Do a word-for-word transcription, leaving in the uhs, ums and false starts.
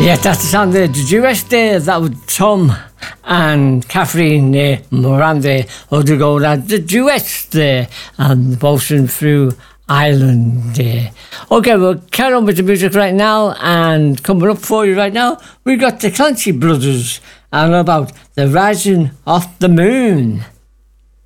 Yeah, that's the song there. The duet there, that was Tom and Kathleen uh, Moran there. Oh, to go that the duets there, and Bolton through Ireland there. Okay, we'll carry on with the music right now, and coming up for you right now, we got the Clancy Brothers and about the rising of the moon.